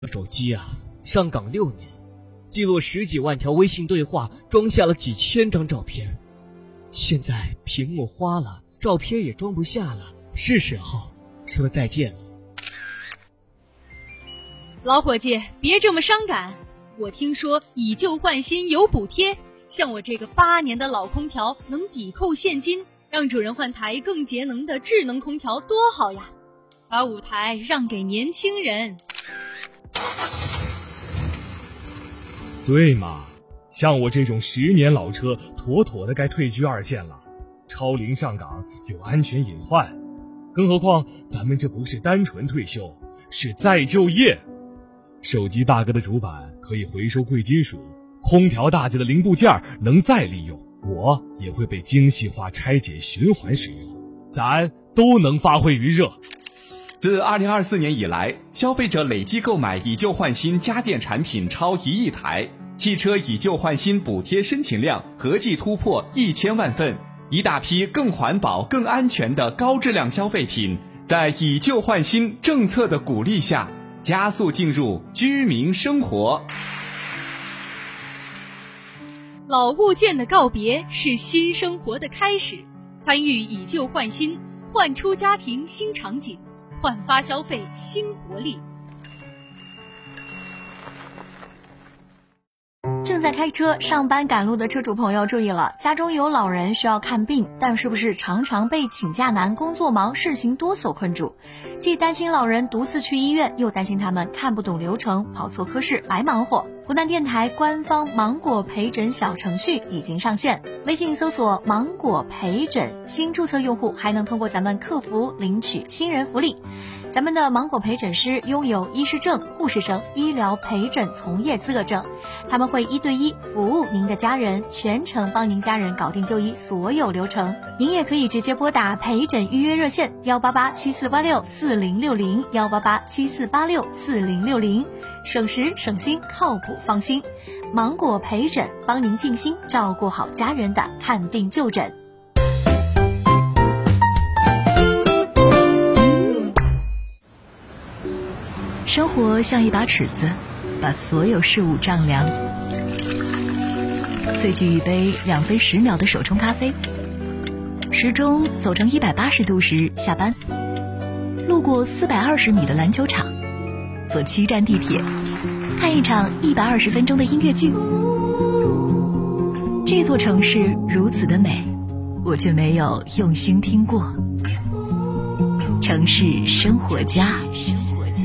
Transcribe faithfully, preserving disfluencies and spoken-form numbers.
手机啊，上岗六年，记录十几万条微信对话，装下了几千张照片。现在屏幕花了，照片也装不下了，是时候说再见了。 老伙计，别这么伤感。我听说以旧换新有补贴，像我这个八年的老空调能抵扣现金，让主人换台更节能的智能空调多好呀！把舞台让给年轻人。 对嘛，像我这种十年老车，妥妥的该退居二线了。超龄上岗有安全隐患，更何况咱们这不是单纯退休，是再就业。手机大哥的主板可以回收贵金属，空调大姐的零部件能再利用，我也会被精细化拆解循环使用，咱都能发挥余热。 自二零二四年以来，消费者累计购买以旧换新家电产品超一亿台，汽车以旧换新补贴申请量合计突破一千万份，一大批更环保、更安全的高质量消费品，在以旧换新政策的鼓励下，加速进入居民生活。 老物件的告别是新生活的开始，参与以旧换新，焕出家庭新场景，焕发消费新活力。 正在开车上班赶路的车主朋友注意了，家中有老人需要看病，但是不是常常被请假难、工作忙、事情多所困住？既担心老人独自去医院，又担心他们看不懂流程、跑错科室白忙活。湖南电台官方芒果陪诊小程序已经上线，微信搜索芒果陪诊，新注册用户还能通过咱们客服领取新人福利。咱们的芒果陪诊师拥有医师证、护士证、医疗陪诊从业资格证，他们会一对一服务您的家人，全程帮您家人搞定就医所有流程。您也可以直接拨打陪诊预约热线幺八八七四八六四零六零幺八八七四八六四零六零，省时省心，靠谱放心。芒果陪诊帮您尽心照顾好家人的看病就诊。生活像一把尺子，把所有事物丈量。萃取一杯两分十秒的手冲咖啡，时钟走成一百八十度时下班，路过四百二十米的篮球场，坐七站地铁，看一场一百二十分钟的音乐剧。这座城市如此的美，我却没有用心听过。城市生活家。